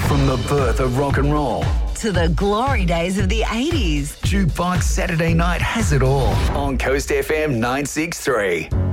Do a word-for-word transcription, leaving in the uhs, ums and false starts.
From the birth of rock and roll to the glory days of the eighties. Jukebox Saturday Night has it all on Coast F M nine six three.